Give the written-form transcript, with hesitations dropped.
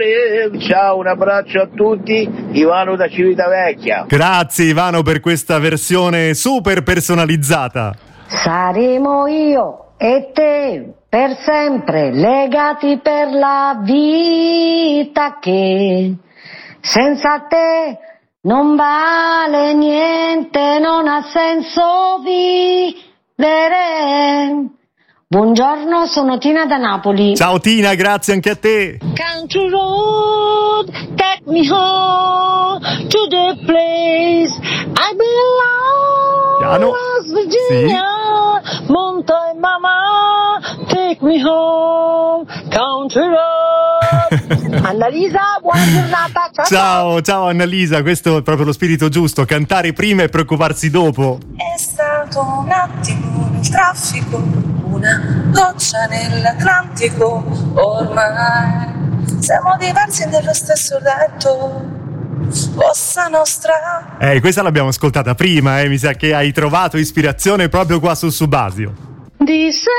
Ciao, un abbraccio a tutti, Ivano da Civitavecchia. Grazie Ivano per questa versione super personalizzata. Saremo io e te per sempre legati per la vita, che senza te non vale niente, non ha senso vivere. Buongiorno, sono Tina da Napoli. Ciao Tina, grazie anche a te. Country road, take me home to the place I belong. Piano. West Virginia, sì. Monta e mama, take me home, country road. Annalisa, buona giornata. Ciao Annalisa, questo è proprio lo spirito giusto, cantare prima e preoccuparsi dopo. È stato un attimo nel traffico, una goccia nell'Atlantico, ormai siamo diversi nello stesso letto, Bossa Nostra. Questa l'abbiamo ascoltata prima, mi sa che hai trovato ispirazione proprio qua su Subasio. Di sera